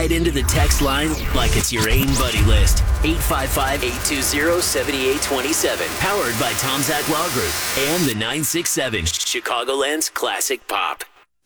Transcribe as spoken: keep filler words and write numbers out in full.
right into the text line like it's your AIM buddy list. eight five five, eight two zero, seven eight two seven. Powered by Tom Zach Law Group and the nine six seven, Chicagoland's classic pop.